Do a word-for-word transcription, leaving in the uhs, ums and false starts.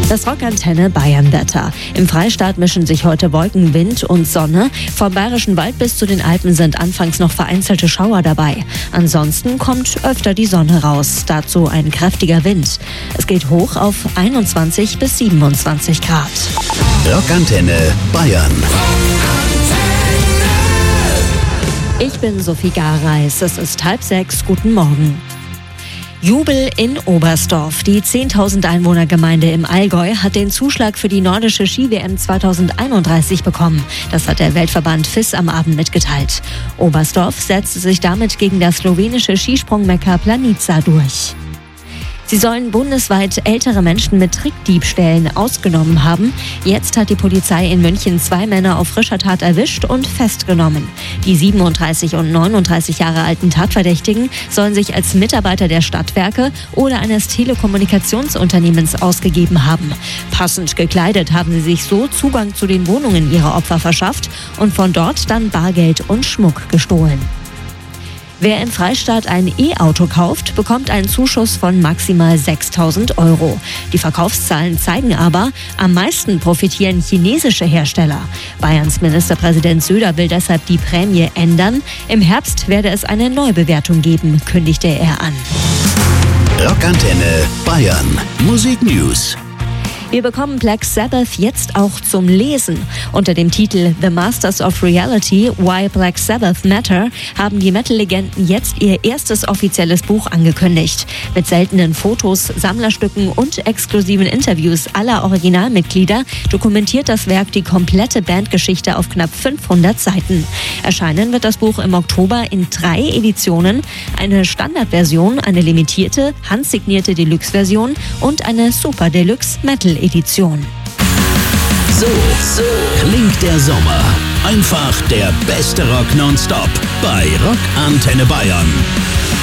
Das Rockantenne Bayern-Wetter. Im Freistaat mischen sich heute Wolken, Wind und Sonne. Vom Bayerischen Wald bis zu den Alpen sind anfangs noch vereinzelte Schauer dabei. Ansonsten kommt öfter die Sonne raus. Dazu ein kräftiger Wind. Es geht hoch auf einundzwanzig bis siebenundzwanzig Grad. Rockantenne Bayern. Ich bin Sophie Gareis. Es ist halb sechs. Guten Morgen. Jubel in Oberstdorf. Die zehntausend Einwohner-Gemeinde im Allgäu hat den Zuschlag für die nordische Ski-W M zweitausendeinunddreißig bekommen. Das hat der Weltverband F I S am Abend mitgeteilt. Oberstdorf setzte sich damit gegen das slowenische Skisprung-Mekka Planica durch. Sie sollen bundesweit ältere Menschen mit Trickdiebstählen ausgenommen haben. Jetzt hat die Polizei in München zwei Männer auf frischer Tat erwischt und festgenommen. Die siebenunddreißig und neununddreißig Jahre alten Tatverdächtigen sollen sich als Mitarbeiter der Stadtwerke oder eines Telekommunikationsunternehmens ausgegeben haben. Passend gekleidet haben sie sich so Zugang zu den Wohnungen ihrer Opfer verschafft und von dort dann Bargeld und Schmuck gestohlen. Wer im Freistaat ein E-Auto kauft, bekommt einen Zuschuss von maximal sechstausend Euro. Die Verkaufszahlen zeigen aber, am meisten profitieren chinesische Hersteller. Bayerns Ministerpräsident Söder will deshalb die Prämie ändern. Im Herbst werde es eine Neubewertung geben, kündigte er an. Rockantenne Bayern. Musik News. Wir bekommen Black Sabbath jetzt auch zum Lesen. Unter dem Titel The Masters of Reality, Why Black Sabbath Matter haben die Metal-Legenden jetzt ihr erstes offizielles Buch angekündigt. Mit seltenen Fotos, Sammlerstücken und exklusiven Interviews aller Originalmitglieder dokumentiert das Werk die komplette Bandgeschichte auf knapp fünfhundert Seiten. Erscheinen wird das Buch im Oktober in drei Editionen. Eine Standardversion, eine limitierte, handsignierte Deluxe-Version und eine Super Deluxe Metal Edition. So, so klingt der Sommer. Einfach der beste Rock nonstop bei Rockantenne Bayern.